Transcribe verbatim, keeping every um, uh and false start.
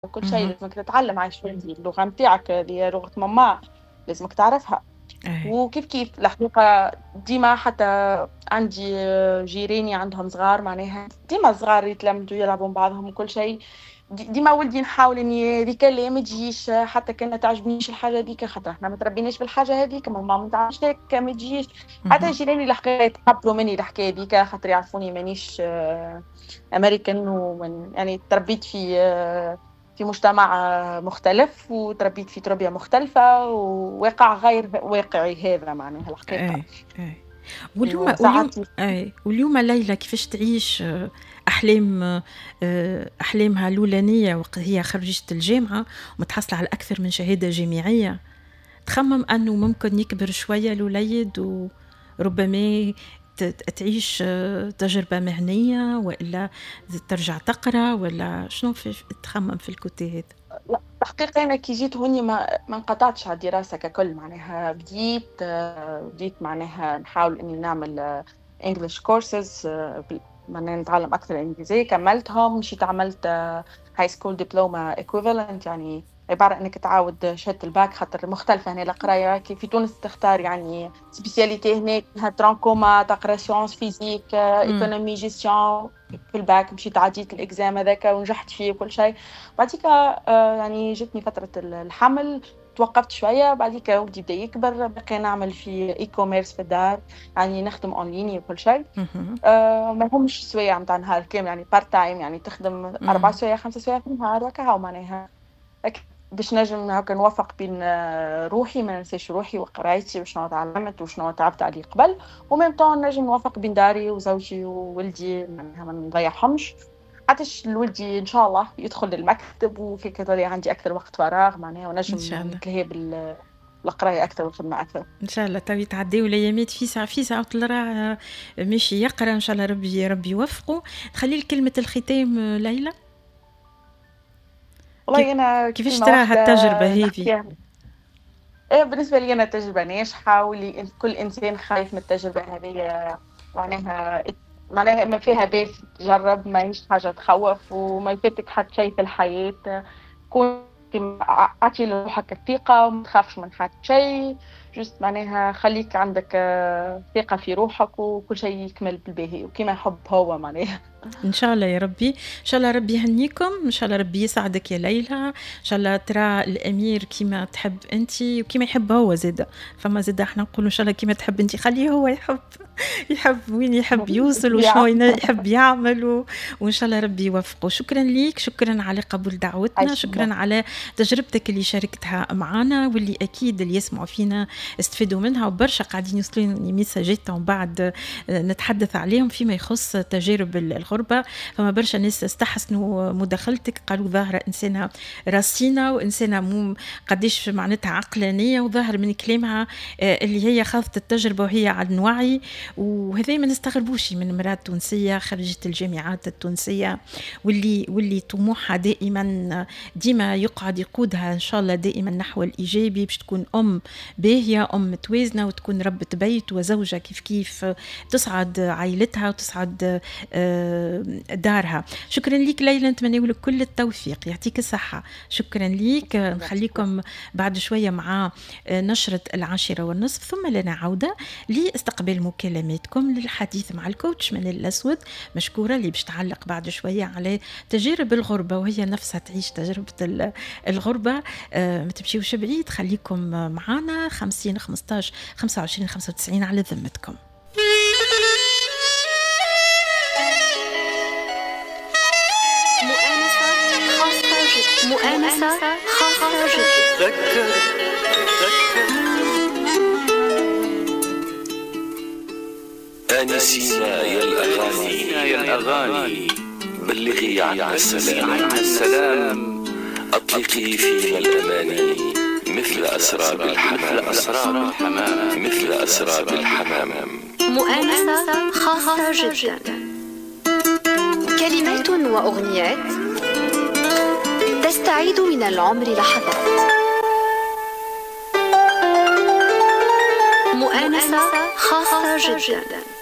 وكل شيء اهم. لازمك تتعلم عايش وحدي، اللغة متاعك اللي هي لغة ماما لازمك تعرفها. أي. وكيف كيف الحقيقة ديما حتى عندي جيراني عندهم صغار معناها ديما صغار يتلمدوا يلعبوا مع بعضهم وكل شيء. د ديما ولدي نحاول إني هاذيك اللي ما تجيش حتى كان ما تعجبنيش الحاجة هاذيك خاطر إحنا ما تربيناش بالحاجة هاذيك، ماما ما تعملش هيك ما تجيش. حتى اهم. جيراني الحقيقة يتقبلوا مني الحكاية هاذيك خاطر يعرفوني مانيش أمريكان ومن يعني تربيت في في مجتمع مختلف وتربيت في تربية مختلفة وواقع غير واقعي هذا معناها الحقيقة. أي، أي. واليوم واليوم وساعات أي، واليوم ليلى كيفاش تعيش آه، أحلام آه، أحلامها الأولانية وقت هي خريجة الجامعة ومتحصلة على أكثر من شهادة جامعية، تخمم أنه ممكن يكبر شوية الوليد وربما ت- تعيش آه، تجربة مهنية وإلا ترجع تقرأ ولا شنو في تخمم في الكوتي هذا؟ لأ، الحقيقة أنا كي جيت هوني ما ما انقطعتش على الدراسة ككل معناها بديت آه، بديت معناها نحاول إني نعمل آه، English courses آه، بال- معناها نتعلم أكثر إنجليزية كملتهم مشيت عملت آه، high school diploma equivalent يعني عبارة إنك تعاود شهادة الباك خاطر مختلفة هنا القراية كي في تونس تختار يعني سبيسياليتي هناك ترانكوما تقرا سيونس فيزيك امم ايكونومي جيستيون في الباك مشيت عديت الإكزام هذاك ونجحت فيه وكل شيء. بعديك آه، يعني جتني فترة ال- الحمل توقفت شوية بعديك ولدي بدا يكبر بقينا نعمل في اي كوميرس في الدار يعني نخدم اونلاين وكل شيء. اها آه ما همش سوايع متاع النهار كامل يعني بارت تايم يعني تخدم أربع امم سوايع خمسة سوايع في النهار وكا معناها لكن باش نجم هكا نوفق بين آه، روحي ما ننساش روحي وقرايتي وشنو تعلمت وشنو تعبت عليه قبل وميم طون نجم نوفق بين داري وزوجي وولدي معناها ما نضيعهمش حتىش الولدي إن شاء الله يدخل للمكتب وفي كذا عندي أكثر وقت فراغ معناها إن ونجم شاء الله. نتلهي بال القراية أكثر والخدمة أكثر. ان شاء الله تو يتعداو الايامات في ساعه في ساعه راه ماشي يقرا ان شاء الله ربي ربي يوفقه. خلي لي كلمه الختام آه، ليلى. كيف والله أنا كيفاش كلمة تراها واحدة التجربه هذه؟ نحكيها إيه بالنسبة لي أنا تجربة ناجحة واللي كل إنسان خايف من التجربة هذه معناها معناها ما فيها بيس تجرب ما هيش حاجة تخوف وما يفوتك حتى شيء في الحياة كون أعطي لروحك الثقة وما تخافش من حتى شيء جست معناها خليك عندك آه، ثقة في روحك وكل شيء يكمل بالباهي وكما يحب هو معناها. ان شاء الله يا ربي، ان شاء الله ربي يهنيكم، ان شاء الله ربي يسعدك يا ليلى، ان شاء الله ترى الامير كيما تحب انت وكيما يحب هو زاده. فما زاده احنا نقولوا ان شاء الله كيما تحب انت خليه هو يحب يحب وين يحب يوصل وشنو يحب يعمل و... وان شاء الله ربي يوفقه. شكرا ليك، شكرا على قبول دعوتنا، شكرا على تجربتك اللي شاركتها معنا واللي اكيد اللي يسمعوا فينا استفادوا منها وبرشا قاعدين يوصلوني ميساجات ومن بعد نتحدث عليهم فيما يخص تجارب الغربة. فما برشا ناس استحسنوا مداخلتك قالوا ظاهرة إنسانة راسينة وإنسانة مو قديش معناتها عقلانية وظاهر من كلامها اللي هي خاضت التجربة وهي عن وعي وهذا ما نستغربوش من مرأة تونسية خريجة الجامعات التونسية واللي واللي طموحها دائما ديما يقعد يقودها إن شاء الله دائما نحو الإيجابي باش تكون أم باهية أم متوازنة وتكون ربة بيت وزوجة كيف كيف تسعد عائلتها وتسعد دارها. شكرا لك ليلى، نتمنى لك كل التوفيق، يعطيك الصحة. شكرا لك، نخليكم بعد شوية مع نشرة العاشرة والنصف ثم لنا عودة لاستقبال مكالماتكم للحديث مع الكوتش من الأسود مشكورة اللي باش تعلق بعد شوية على تجارب الغربة وهي نفسها تعيش تجربة الغربة. أه ما تمشيوش بعيد، خليكم معنا خمسين خمستاش خمسة وعشرين خمسة وتسعين على ذمتكم. مؤانسة خاصة جدا. تذكر تذكر آنسينا يا الأغاني يا الأغاني بلغي عنا السلام السلام أطلقي فينا الأماني مثل أسراب الحمام مثل أسراب الحمام. مؤانسة خاصة جدا. كلمات وأغنيات تستعيد من العمر لحظات. مؤانسة خاصة جدا.